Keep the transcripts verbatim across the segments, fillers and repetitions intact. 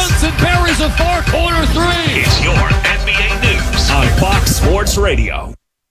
Brunson buries a four-corner three. It's your N B A News on Fox Sports Radio.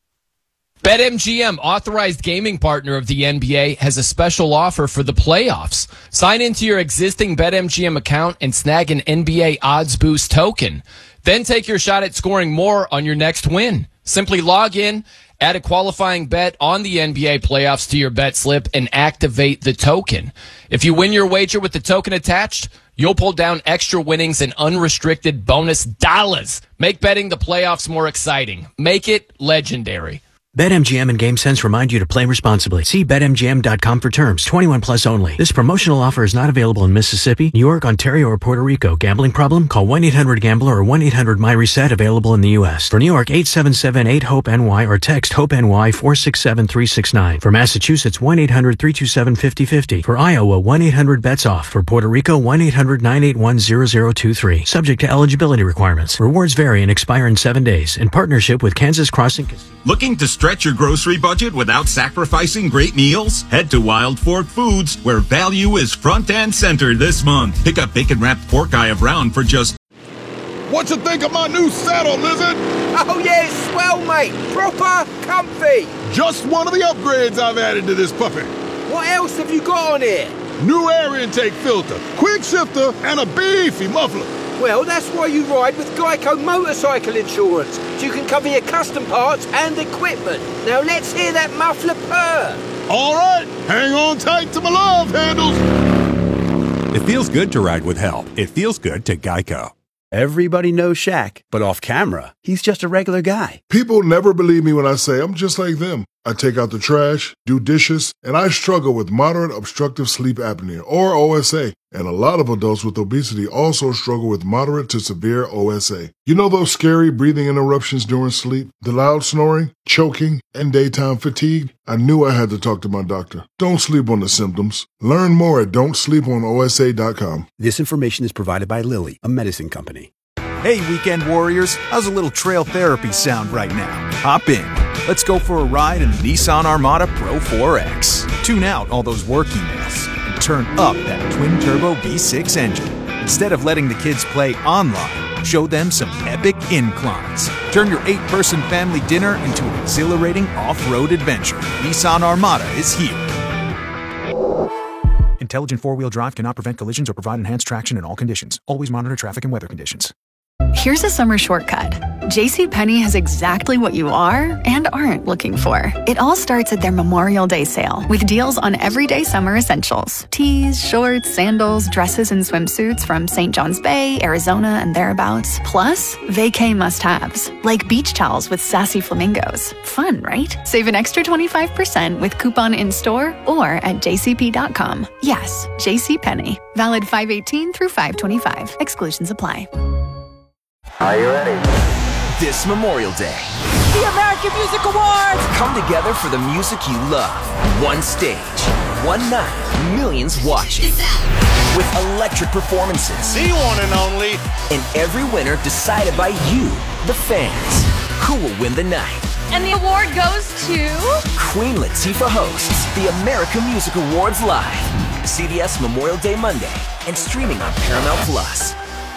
BetMGM, authorized gaming partner of the N B A, has a special offer for the playoffs. Sign into your existing BetMGM account and snag an N B A Odds Boost token. Then take your shot at scoring more on your next win. Simply log in, add a qualifying bet on the N B A playoffs to your bet slip, and activate the token. If you win your wager with the token attached, you'll pull down extra winnings and unrestricted bonus dollars. Make betting the playoffs more exciting. Make it legendary. BetMGM and GameSense remind you to play responsibly. See Bet M G M dot com for terms. twenty-one plus only. This promotional offer is not available in Mississippi, New York, Ontario, or Puerto Rico. Gambling problem? Call one eight hundred gambler or one eight hundred my reset, available in the U S. For New York, eight seven seven eight hope N Y or text HOPE-NY four six seven three six nine. For Massachusetts, one eight hundred three two seven five zero five zero. For Iowa, one eight hundred bets off. For Puerto Rico, one eight hundred nine eight one zero zero two three. Subject to eligibility requirements. Rewards vary and expire in seven days. In partnership with Kansas Crossing Casino. Looking to stretch your grocery budget without sacrificing great meals? Head to Wild Fork Foods, where value is front and center this month. Pick up bacon-wrapped pork eye of brown for just... What you think of my new saddle, Lizard? Oh, yeah, it's swell, mate. Proper comfy. Just one of the upgrades I've added to this puppy. What else have you got on here? New air intake filter, quick shifter, and a beefy muffler. Well, that's why you ride with Geico Motorcycle Insurance, so you can cover your custom parts and equipment. Now let's hear that muffler purr. All right, hang on tight to my love handles. It feels good to ride with help. It feels good to Geico. Everybody knows Shaq, but off camera, he's just a regular guy. People never believe me when I say I'm just like them. I take out the trash, do dishes, and I struggle with moderate obstructive sleep apnea, or O S A. And a lot of adults with obesity also struggle with moderate to severe O S A. You know those scary breathing interruptions during sleep, the loud snoring, choking, and daytime fatigue? I knew I had to talk to my doctor. Don't sleep on the symptoms. Learn more at don't sleep on O S A dot com. This information is provided by Lilly, a medicine company. Hey, weekend warriors, how's a little trail therapy sound right now? Hop in. Let's go for a ride in the Nissan Armada Pro four X. Tune out all those work emails and turn up that twin-turbo V six engine. Instead of letting the kids play online, show them some epic inclines. Turn your eight-person family dinner into an exhilarating off-road adventure. Nissan Armada is here. Intelligent four-wheel drive cannot prevent collisions or provide enhanced traction in all conditions. Always monitor traffic and weather conditions. Here's a summer shortcut. JCPenney has exactly what you are and aren't looking for. It all starts at their Memorial Day sale with deals on everyday summer essentials. Tees, shorts, sandals, dresses, and swimsuits from Saint John's Bay, Arizona, and thereabouts. Plus, vacay must-haves, like beach towels with sassy flamingos. Fun, right? Save an extra twenty-five percent with coupon in-store or at j c p dot com. Yes, JCPenney. Valid five eighteen through five twenty-five. Exclusions apply. Are you ready? This Memorial Day, the American Music Awards come together for the music you love. One stage, one night, millions watching. With electric performances. The one and only. And every winner decided by you, the fans. Who will win the night? And the award goes to... Queen Latifah hosts the American Music Awards live. C B S Memorial Day Monday and streaming on Paramount Plus.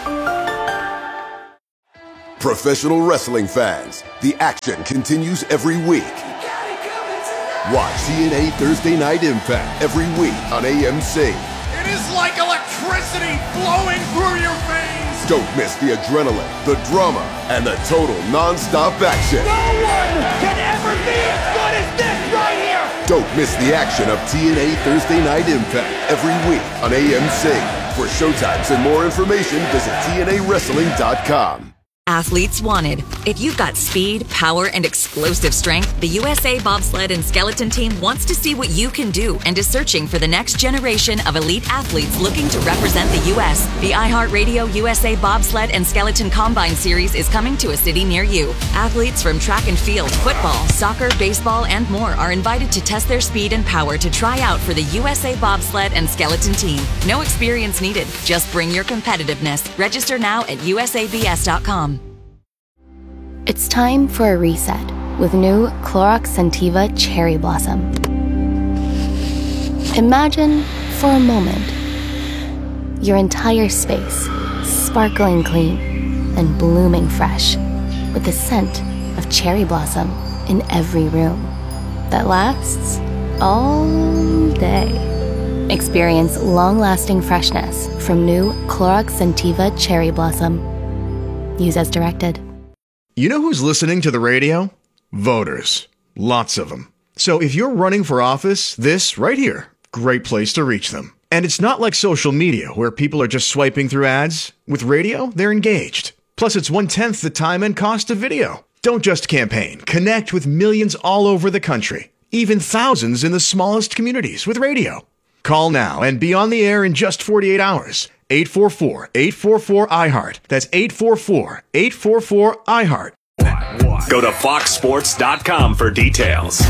Professional wrestling fans, the action continues every week. Watch T N A Thursday Night Impact every week on A M C. It is like electricity flowing through your veins. Don't miss the adrenaline, the drama, and the total non-stop action. No one can ever be as good as this right here. Don't miss the action of T N A Thursday Night Impact every week on A M C. For showtimes and more information, visit T N A wrestling dot com. Athletes wanted. If you've got speed, power, and explosive strength, the U S A Bobsled and Skeleton Team wants to see what you can do and is searching for the next generation of elite athletes looking to represent the U S. The iHeartRadio U S A Bobsled and Skeleton Combine Series is coming to a city near you. Athletes from track and field, football, soccer, baseball, and more are invited to test their speed and power to try out for the U S A Bobsled and Skeleton Team. No experience needed. Just bring your competitiveness. Register now at U S A B S dot com. It's time for a reset with new Clorox Scentiva Cherry Blossom. Imagine, for a moment, your entire space sparkling clean, and blooming fresh, with the scent of cherry blossom in every room that lasts all day. Experience long-lasting freshness from new Clorox Scentiva Cherry Blossom. Use as directed. You know who's listening to the radio? Voters. Lots of them. So if you're running for office, this right here, great place to reach them. And it's not like social media where people are just swiping through ads. With radio, they're engaged. Plus, it's one-tenth the time and cost of video. Don't just campaign. Connect with millions all over the country, even thousands in the smallest communities with radio. Call now and be on the air in just forty-eight hours. eight four four, eight four four, I heart. That's eight four four, eight four four, I heart. Go to fox sports dot com for details.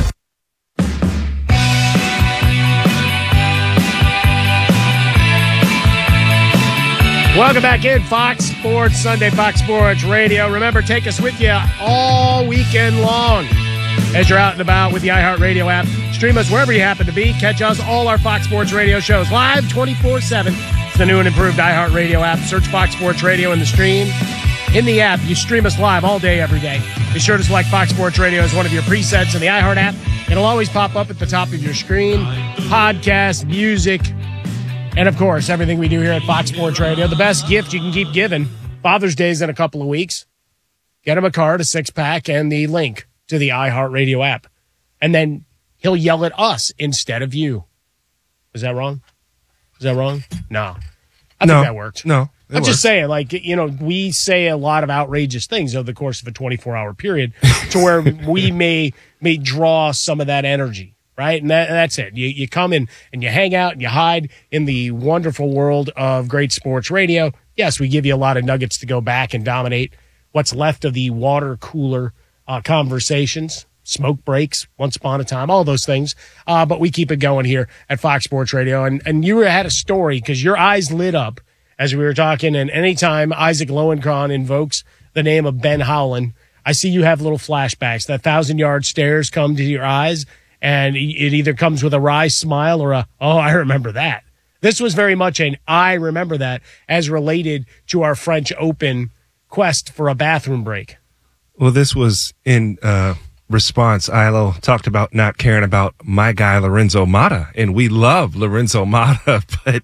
Welcome back in Fox Sports Sunday, Fox Sports Radio. Remember, take us with you all weekend long as you're out and about with the iHeartRadio app. Stream us wherever you happen to be. Catch us, all our Fox Sports Radio shows, live twenty-four seven. It's the new and improved iHeartRadio app. Search Fox Sports Radio in the stream. In the app, you stream us live all day, every day. Be sure to select Fox Sports Radio as one of your presets in the iHeart app. It'll always pop up at the top of your screen. Podcast, music, and, of course, everything we do here at Fox Sports Radio. The best gift you can keep giving. Father's Day is in a couple of weeks. Get him a card, a six-pack, and the link to the iHeartRadio app. And then he'll yell at us instead of you. Is that wrong? Is that wrong? No. I no, think that worked. No. I'm works. just saying, like, you know, we say a lot of outrageous things over the course of a twenty-four hour period to where we may may draw some of that energy. Right? And, that, and that's it. You, you come in and you hang out and you hide in the wonderful world of great sports radio. Yes, we give you a lot of nuggets to go back and dominate what's left of the water cooler uh, conversations, smoke breaks, once upon a time, all those things. Uh, but we keep it going here at Fox Sports Radio. And, and you had a story because your eyes lit up as we were talking. And anytime Isaac Lowenkron invokes the name of Ben Howland, I see you have little flashbacks. That thousand-yard stares come to your eyes. And it either comes with a wry smile or a, oh, I remember that. This was very much an I remember that as related to our French Open quest for a bathroom break. Well, this was in uh, response. Ilo talked about not caring about my guy, Lorenzo Mata. And we love Lorenzo Mata, but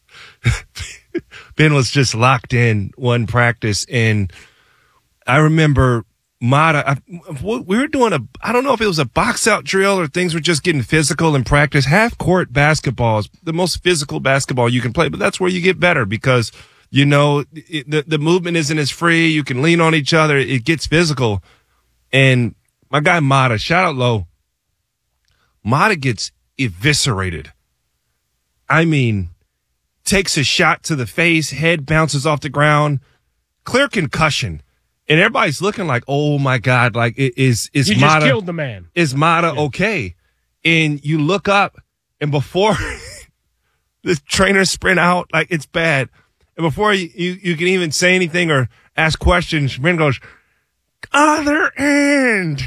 Ben was just locked in one practice. And I remember Mata, I, we were doing a, I don't know if it was a box out drill or things were just getting physical in practice. Half court basketball is the most physical basketball you can play, but that's where you get better because, you know, it, the, the movement isn't as free. You can lean on each other. It gets physical. And my guy Mata, shout out low, Mata gets eviscerated. I mean, takes a shot to the face, head bounces off the ground, clear concussion. And everybody's looking like, oh my God, like is is you Mata just killed the man? Is Mata yeah. okay? And you look up, and before the trainers sprint out, like it's bad. And before you, you, you can even say anything or ask questions, Ben goes, other end,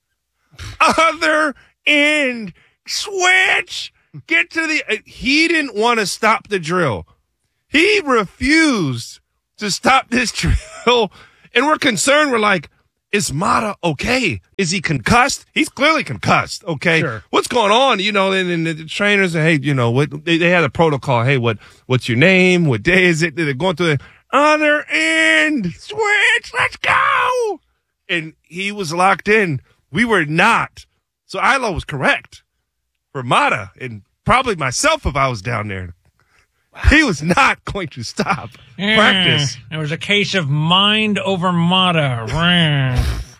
other end, switch, get to the. He didn't want to stop the drill. He refused to stop this drill. And we're concerned. We're like, is Mata okay? Is he concussed? He's clearly concussed. Okay. Sure. What's going on? You know, and, and the trainers, hey, you know, what they, they had a protocol. Hey, what, what's your name? What day is it? They're going through the other end switch. Let's go. And he was locked in. We were not. So Ilo was correct for Mata and probably myself if I was down there. He was not going to stop yeah, practice. It was a case of mind over Mata.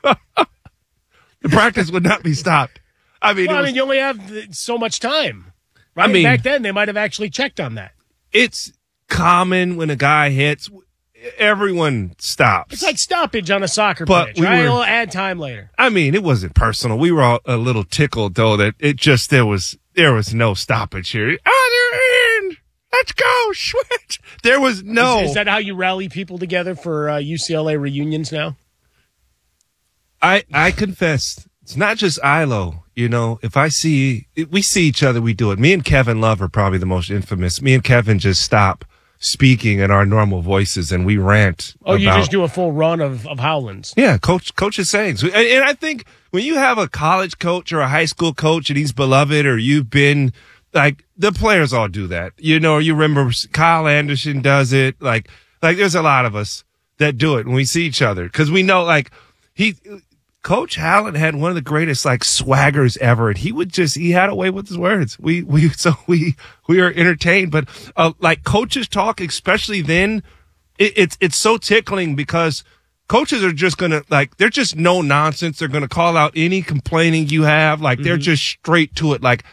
The practice would not be stopped. I mean, well, was, I mean, you only have so much time. Right? I mean, back then they might have actually checked on that. It's common when a guy hits, everyone stops. It's like stoppage on a soccer but pitch. We right? were, We'll add time later. I mean, it wasn't personal. We were all a little tickled though that it just there was there was no stoppage here. Other end. Let's go, switch. There was no. Is, is that how you rally people together for uh, U C L A reunions now? I I confess, it's not just Ilo. You know, if I see, we see each other, we do it. Me and Kevin Love are probably the most infamous. Me and Kevin just stop speaking in our normal voices and we rant. Oh, about, you just do a full run of, of Howlands. Yeah, coach coach's sayings. And, and I think when you have a college coach or a high school coach and he's beloved, or you've been like, the players all do that. You know, you remember Kyle Anderson does it. Like, like there's a lot of us that do it when we see each other, because we know, like, he, Coach Howland had one of the greatest, like, swaggers ever, and he would just, he had a way with his words. We, we, so we, we are entertained, but, uh, like, coaches talk, especially then, it, it's, it's so tickling, because coaches are just gonna, like, they're just no nonsense. They're gonna call out any complaining you have. Like, mm-hmm. they're just straight to it. Like,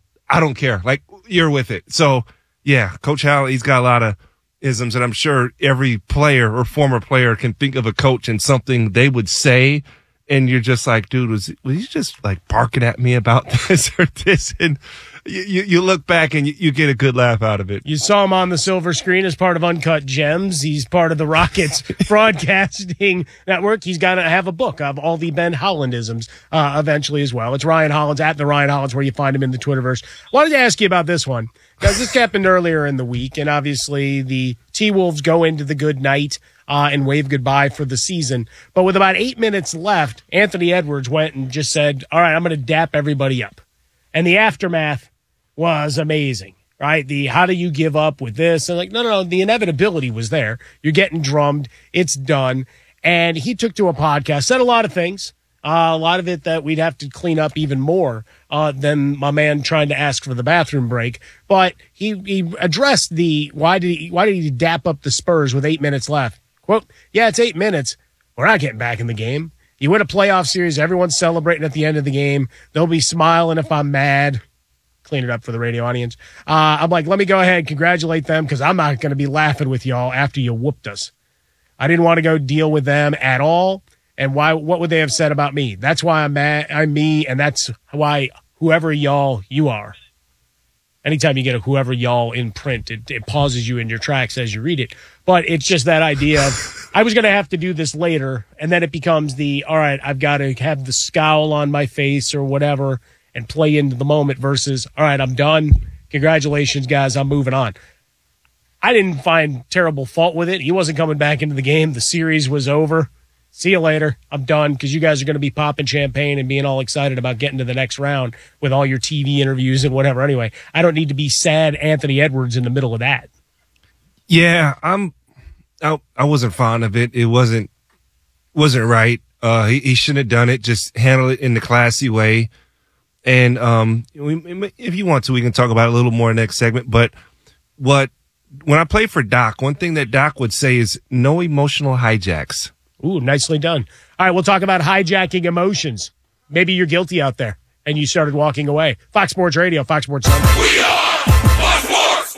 I don't care. Like, you're with it. So, yeah, Coach Howland, he's got a lot of isms, and I'm sure every player or former player can think of a coach and something they would say, and you're just like, dude, was, was he just like barking at me about this or this? And you, you, you look back and you, you get a good laugh out of it. You saw him on the silver screen as part of Uncut Gems. He's part of the Rockets Broadcasting Network. He's got to have a book of all the Ben Hollandisms uh, eventually as well. It's Ryan Hollins, at the Ryan Hollins, where you find him in the Twitterverse. I wanted to ask you about this one, because this happened earlier in the week, and obviously the T-Wolves go into the good night Uh, and wave goodbye for the season. But with about eight minutes left, Anthony Edwards went and just said, all right, I'm going to dap everybody up. And the aftermath was amazing, right? The how do you give up with this? And like, no, no, no, the inevitability was there. You're getting drummed. It's done. And he took to a podcast, said a lot of things, uh, a lot of it that we'd have to clean up even more uh, than my man trying to ask for the bathroom break. But he, he addressed the why did he, why did he dap up the Spurs with eight minutes left? Well, yeah, it's eight minutes. We're not getting back in the game. You win a playoff series, everyone's celebrating at the end of the game. They'll be smiling if I'm mad. Clean it up for the radio audience. Uh, I'm like, let me go ahead and congratulate them, because I'm not going to be laughing with y'all after you whooped us. I didn't want to go deal with them at all. And why? What would they have said about me? That's why I'm mad. I'm me, and that's why whoever y'all you are. Anytime you get a whoever y'all in print, it, it pauses you in your tracks as you read it. But it's just that idea of, I was going to have to do this later, and then it becomes the, all right, I've got to have the scowl on my face or whatever and play into the moment versus, all right, I'm done. Congratulations, guys. I'm moving on. I didn't find terrible fault with it. He wasn't coming back into the game. The series was over. See you later. I'm done, because you guys are going to be popping champagne and being all excited about getting to the next round with all your T V interviews and whatever. Anyway, I don't need to be sad Anthony Edwards in the middle of that. Yeah, I'm. I, I wasn't fond of it. It wasn't wasn't right. Uh, he, he shouldn't have done it. Just handle it in the classy way. And um, we, if you want to, we can talk about it a little more next segment. But what when I played for Doc, one thing that Doc would say is no emotional hijacks. Ooh, nicely done. All right, we'll talk about hijacking emotions. Maybe you're guilty out there, and you started walking away. Fox Sports Radio, Fox Sports Sunday. We are Fox Sports!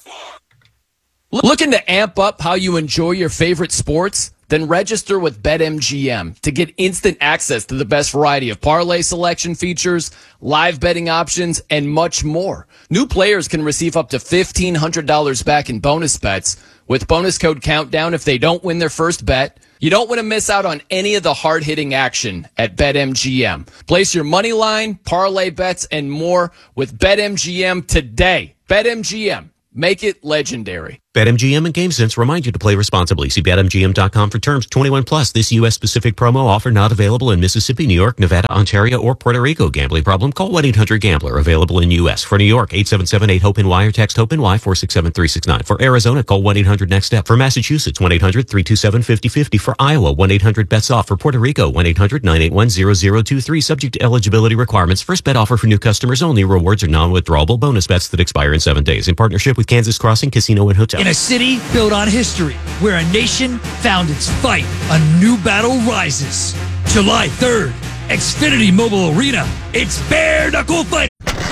Looking to amp up how you enjoy your favorite sports? Then register with BetMGM to get instant access to the best variety of parlay selection features, live betting options, and much more. New players can receive up to fifteen hundred dollars back in bonus bets with bonus code COUNTDOWN if they don't win their first bet. You don't want to miss out on any of the hard-hitting action at BetMGM. Place your money line, parlay bets, and more with BetMGM today. BetMGM. Make it legendary. BetMGM and GameSense remind you to play responsibly. See Bet M G M dot com for terms. twenty-one plus. This U S-specific promo offer not available in Mississippi, New York, Nevada, Ontario, or Puerto Rico. Gambling problem? Call one eight hundred gambler. Available in U S. For New York, eight seven seven eight hope N Y or text HOPE-NY four six seven three six nine. For Arizona, call one eight hundred next step. For Massachusetts, one eight hundred three two seven five zero five zero. For Iowa, one eight hundred bets off. For Puerto Rico, one eight hundred nine eight one zero zero two three. Subject to eligibility requirements. First bet offer for new customers only. Rewards are non-withdrawable bonus bets that expire in seven days. In partnership with Kansas Crossing Casino and Hotel. In a city built on history, where a nation found its fight, a new battle rises. July third, Xfinity Mobile Arena. It's bare knuckle fight.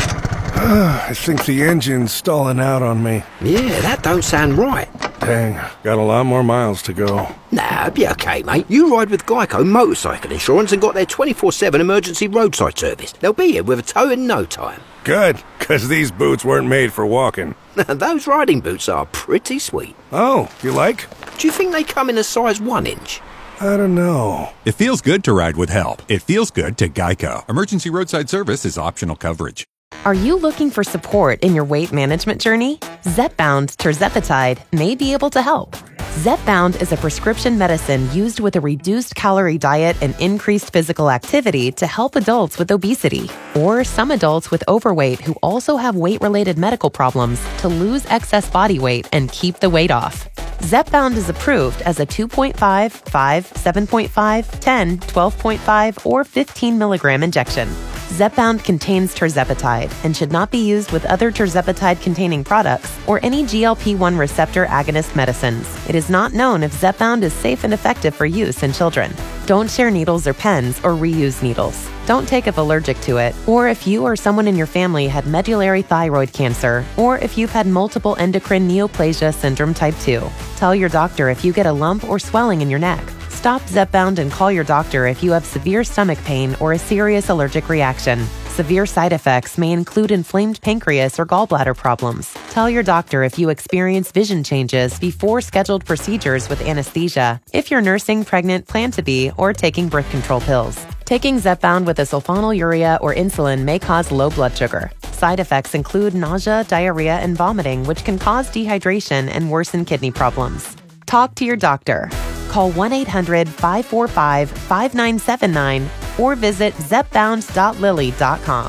I think the engine's stalling out on me. Yeah, that don't sound right. Dang, got a lot more miles to go. Nah, be okay, mate. You ride with Geico Motorcycle Insurance and got their twenty-four seven emergency roadside service. They'll be here with a tow in no time. Good, because these boots weren't made for walking. Those riding boots are pretty sweet. Oh, you like? Do you think they come in a size one inch? I don't know. It feels good to ride with help. It feels good to Geico. Emergency roadside service is optional coverage. Are you looking for support in your weight management journey? Zepbound tirzepatide may be able to help. Zepbound is a prescription medicine used with a reduced calorie diet and increased physical activity to help adults with obesity, or some adults with overweight who also have weight-related medical problems to lose excess body weight and keep the weight off. Zepbound is approved as a two point five, five, seven point five, ten, twelve point five, or fifteen milligram injection. Zepbound contains tirzepatide and should not be used with other tirzepatide-containing products or any G L P one receptor agonist medicines. It is not known if Zepbound is safe and effective for use in children. Don't share needles or pens or reuse needles. Don't take if allergic to it, or if you or someone in your family had medullary thyroid cancer, or if you've had multiple endocrine neoplasia syndrome type two. Tell your doctor if you get a lump or swelling in your neck. Stop Zepbound and call your doctor if you have severe stomach pain or a serious allergic reaction. Severe side effects may include inflamed pancreas or gallbladder problems. Tell your doctor if you experience vision changes before scheduled procedures with anesthesia, if you're nursing, pregnant, plan to be, or taking birth control pills. Taking Zepbound with a sulfonylurea or insulin may cause low blood sugar. Side effects include nausea, diarrhea, and vomiting, which can cause dehydration and worsen kidney problems. Talk to your doctor. Call one eight hundred, five four five, five nine seven nine or visit zepbound dot lilly dot com.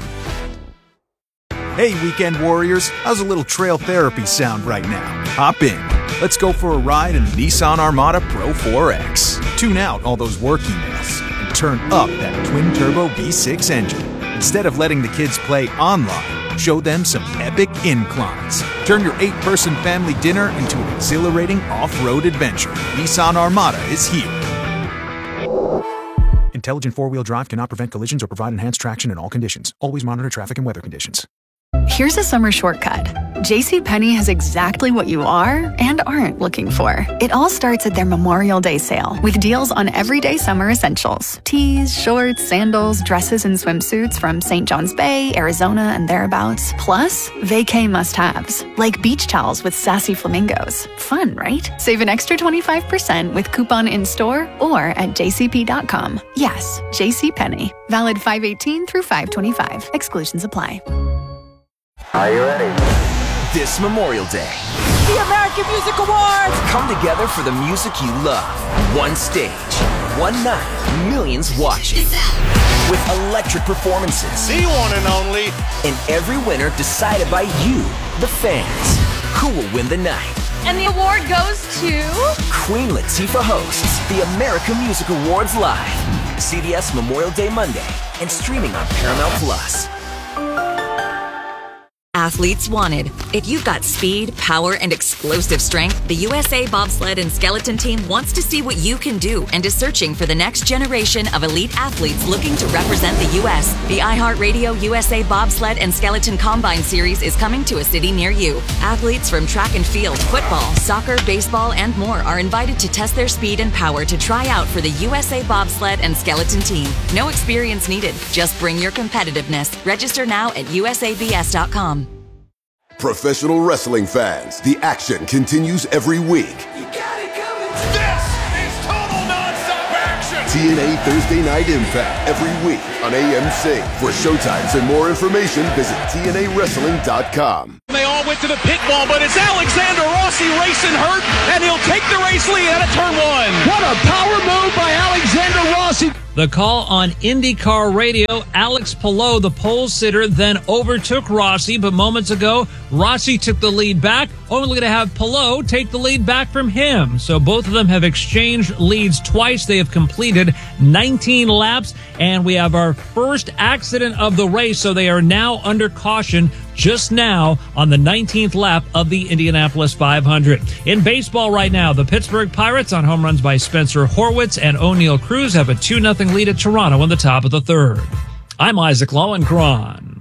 Hey, weekend warriors, how's a little trail therapy sound right now? Hop in. Let's go for a ride in the Nissan Armada Pro four X. Tune out all those work emails and turn up that twin-turbo V six engine. Instead of letting the kids play online, show them some epic inclines. Turn your eight-person family dinner into an exhilarating off-road adventure. Nissan Armada is here. Intelligent four-wheel drive cannot prevent collisions or provide enhanced traction in all conditions. Always monitor traffic and weather conditions. Here's a summer shortcut. JCPenney has exactly what you are and aren't looking for. It all starts at their Memorial Day sale with deals on everyday summer essentials. Tees, shorts, sandals, dresses, and swimsuits from Saint John's Bay, Arizona, and thereabouts. Plus, vacay must-haves, like beach towels with sassy flamingos. Fun, right? Save an extra twenty-five percent with coupon in-store or at j c p dot com. Yes, JCPenney. Valid five eighteen through five twenty-five. Exclusions apply. Are you ready? This Memorial Day, The American Music Awards! Come together for the music you love. One stage, one night, millions watching. With electric performances. The one and only. And every winner decided by you, the fans. Who will win the night? And the award goes to... Queen Latifah hosts the American Music Awards live. C B S Memorial Day Monday and streaming on Paramount Plus. Athletes wanted. If you've got speed, power, and explosive strength, the U S A Bobsled and Skeleton Team wants to see what you can do and is searching for the next generation of elite athletes looking to represent the U S The iHeartRadio U S A Bobsled and Skeleton Combine Series is coming to a city near you. Athletes from track and field, football, soccer, baseball, and more are invited to test their speed and power to try out for the U S A Bobsled and Skeleton Team. No experience needed. Just bring your competitiveness. Register now at U S A B S dot com. Professional wrestling fans, the action continues every week. You got it coming. This is total nonstop action. T N A Thursday Night Impact every week on A M C. For showtimes and more information, visit T N A wrestling dot com. They all went to the pit wall, but it's Alexander Rossi racing hurt, and he'll take the race lead out of turn one. What a power move by Alexander Rossi. The call on IndyCar Radio, Alex Palou, the pole sitter, then overtook Rossi, but moments ago, Rossi took the lead back, only to have Palou take the lead back from him. So both of them have exchanged leads twice. They have completed nineteen laps, and we have our first accident of the race, so they are now under caution just now on the nineteenth lap of the Indianapolis five hundred. In baseball right now, the Pittsburgh Pirates on home runs by Spencer Horwitz and O'Neill Cruz have a two nothing lead at Toronto in the top of the third. I'm Isaac Lowenkron.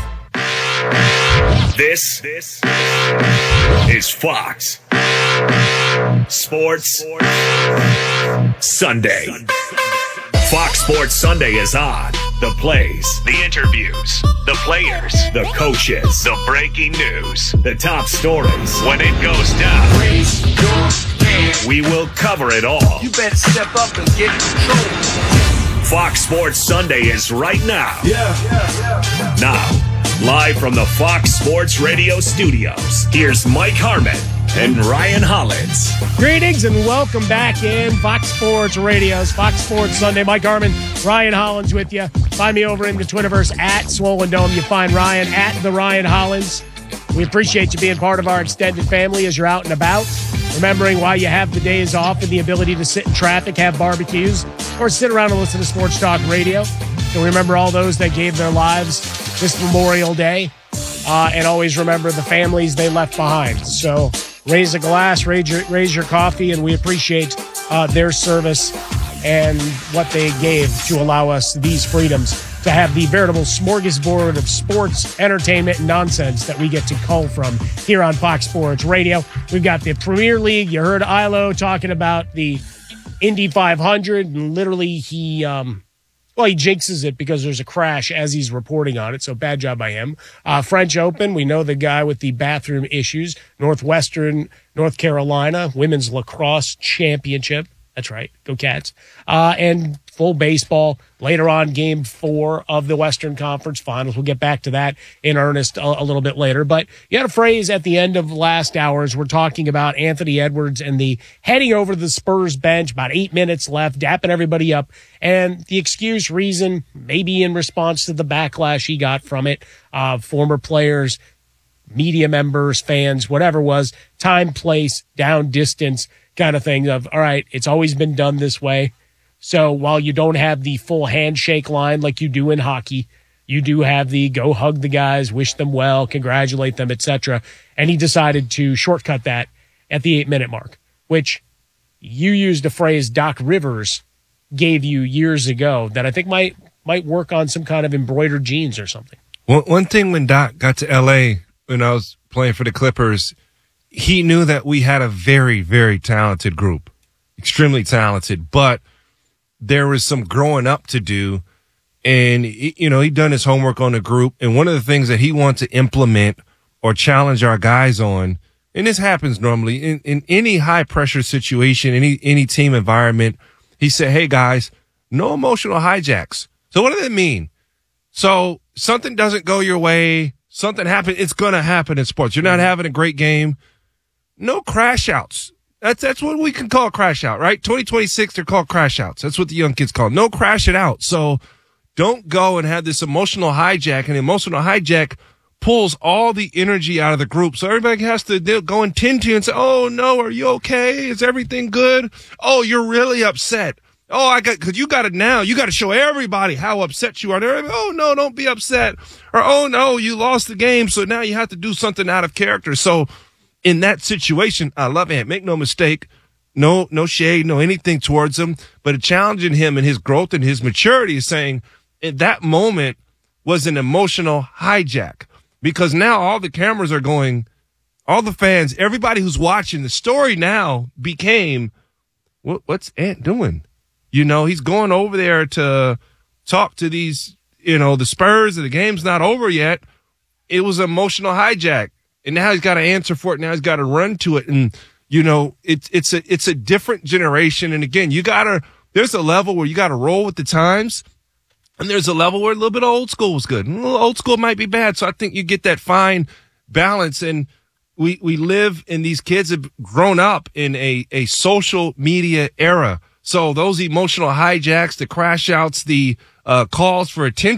This, this is Fox Sports Sunday. Fox Sports Sunday is on. The plays, the interviews, the players, the coaches, the breaking news, the top stories. When it goes down, raise your hand. We will cover it all. You better step up and get in control. Fox Sports Sunday is right now. Yeah, yeah, yeah. Now, Live from the Fox Sports Radio studios, here's Mike Harmon and Ryan Hollins. Greetings and welcome back in Fox Sports Radio's Fox Sports Sunday. Mike Harmon, Ryan Hollins with you. Find me over in the Twitterverse at Swollen Dome. You find Ryan at the Ryan Hollins. We appreciate you being part of our extended family as you're out and about. Remembering why you have the days off and the ability to sit in traffic, have barbecues, or sit around and listen to Sports Talk Radio. So remember all those that gave their lives this Memorial Day. Uh, and always remember the families they left behind. So raise a glass, raise your, raise your coffee, and we appreciate uh, their service and what they gave to allow us these freedoms to have the veritable smorgasbord of sports, entertainment, and nonsense that we get to cull from here on Fox Sports Radio. We've got the Premier League. You heard Ilo talking about the Indy five hundred, and literally he... Um, Well, he jinxes it because there's a crash as he's reporting on it, so bad job by him. Uh, French Open, we know the guy with the bathroom issues. Northwestern, North Carolina, Women's Lacrosse Championship. That's right. Go Cats. Uh, and full baseball later on, game four of the Western Conference Finals. We'll get back to that in earnest a, a little bit later. But you had a phrase at the end of last hours. We're talking about Anthony Edwards and the heading over to the Spurs bench, about eight minutes left, dapping everybody up. And the excuse, reason, maybe in response to the backlash he got from it, uh, former players, media members, fans, whatever it was, time, place, down, distance, kind of thing of, all right, it's always been done this way. So while you don't have the full handshake line like you do in hockey, you do have the go hug the guys, wish them well, congratulate them, et cetera. And he decided to shortcut that at the eight-minute mark, which you used a phrase Doc Rivers gave you years ago that I think might might work on some kind of embroidered jeans or something. One, one thing when Doc got to L A when I was playing for the Clippers, he knew that we had a very, very talented group, extremely talented, but there was some growing up to do. And, you know, he'd done his homework on the group. And one of the things that he wanted to implement or challenge our guys on, and this happens normally in, in any high pressure situation, any, any team environment, he said, hey guys, no emotional hijacks. So what does that mean? So something doesn't go your way, something happens, it's going to happen in sports. You're not having a great game. No crash outs. That's that's what we can call a crash out, right? twenty twenty-six, they're called crash outs. That's what the young kids call it. No crash it out. So don't go and have this emotional hijack. And emotional hijack pulls all the energy out of the group. So everybody has to go and tend to and say, oh, no, are you okay? Is everything good? Oh, you're really upset. Oh, I got, cause you got it now. You got to show everybody how upset you are. They're, oh, no, don't be upset. Or, oh, no, you lost the game. So now you have to do something out of character. So in that situation, I love it. Make no mistake. No, no shade, no anything towards him, but a challenging him and his growth and his maturity is saying at that moment was an emotional hijack because now all the cameras are going, all the fans, everybody who's watching the story now became, what, what's Ant doing? You know, he's going over there to talk to these, you know, the Spurs and the game's not over yet. It was an emotional hijack. And now he's got to answer for it. Now he's got to run to it. And, you know, it's, it's a, it's a different generation. And again, you got to, there's a level where you got to roll with the times. And there's a level where a little bit of old school was good. And a little old school might be bad. So I think you get that fine balance. And we, we live and these kids have grown up in a, a social media era. So those emotional hijacks, the crash outs, the, uh, calls for attention.